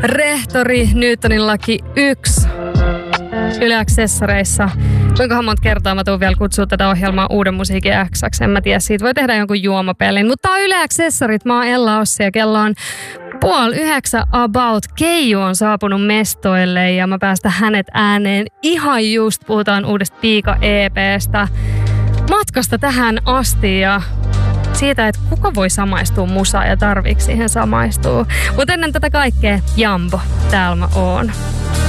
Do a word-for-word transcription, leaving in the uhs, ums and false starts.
Rehtori Newtonin laki yksi Yle Accessoreissa. Kuinkahan monta kertaa mä tuun vielä kutsua tätä ohjelmaa Uuden musiikin X:ksi. En mä tiedä, siitä voi tehdä jonkun juomapelin. Mutta tää on Yle Accessorit. Mä oon Ella Ossi ja kello on puoli yhdeksän about. Keiju on saapunut mestoille ja mä päästän hänet ääneen. Ihan just puhutaan uudesta Piika E P:stä. Matkasta tähän asti ja siitä, että kuka voi samaistua musaan ja tarviiko siihen samaistua. Mutta ennen tätä kaikkea, Jambo, täällä mä oon.